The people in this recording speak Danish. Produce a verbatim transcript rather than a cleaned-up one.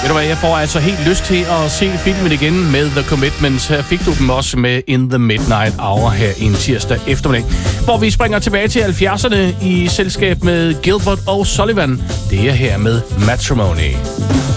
Ved du hvad, jeg får altså helt lyst til at se filmen igen med The Commitments. Her fik du dem også med In the Midnight Hour her en tirsdag eftermiddag, hvor vi springer tilbage til halvfjerdserne i selskab med Gilbert O'Sullivan. Det er her med Matrimony.